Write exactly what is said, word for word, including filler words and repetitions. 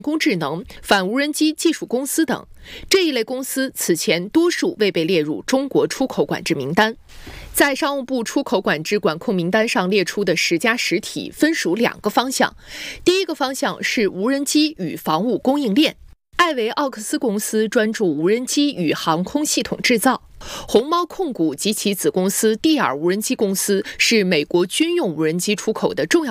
工智能、反无人机技术公司等。这一类公司此前多数未被列入中国出口管制名单。在商务部出口管制管控名单上列出的十家实体分属两个方向，第一个方向是无人机与防务供应链。艾维奥克斯公司专注无人机与航空系统制造，红猫控股及其子公司蒂尔无人机公司是美国军用无人机出口的重要